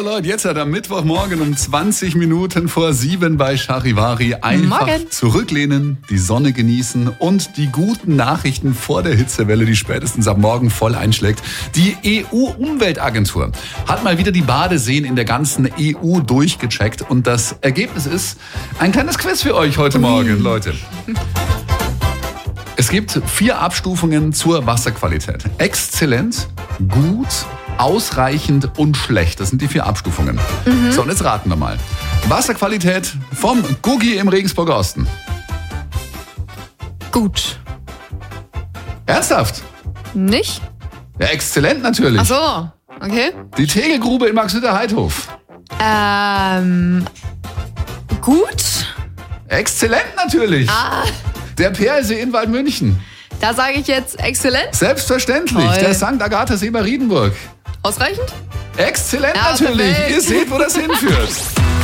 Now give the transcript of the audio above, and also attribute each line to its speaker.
Speaker 1: Leute, jetzt am Mittwochmorgen um 20 Minuten vor 7 bei Charivari einfach zurücklehnen, die Sonne genießen und die guten Nachrichten vor der Hitzewelle, die spätestens ab morgen voll einschlägt. Die EU-Umweltagentur hat mal wieder die Badeseen in der ganzen EU durchgecheckt und das Ergebnis ist ein kleines Quiz für euch heute Morgen, Leute. Es gibt 4 Abstufungen zur Wasserqualität. Exzellent, gut, ausreichend und schlecht. Das sind die 4 Abstufungen. So, und jetzt raten wir mal. Wasserqualität vom Guggi im Regensburger Osten.
Speaker 2: Gut.
Speaker 1: Ernsthaft?
Speaker 2: Nicht?
Speaker 1: Ja, exzellent natürlich.
Speaker 2: Ach so, okay.
Speaker 1: Die Tegelgrube in Marxhütter-Heidhof.
Speaker 2: Gut.
Speaker 1: Exzellent natürlich. Der Perlsee in Waldmünchen.
Speaker 2: Da sage ich jetzt exzellent.
Speaker 1: Selbstverständlich.
Speaker 2: Toll.
Speaker 1: Der St. Agatha-See bei Riedenburg.
Speaker 2: Ausreichend?
Speaker 1: Exzellent
Speaker 2: Ja,
Speaker 1: natürlich.
Speaker 2: perfekt.
Speaker 1: Ihr seht, wo das hinführt.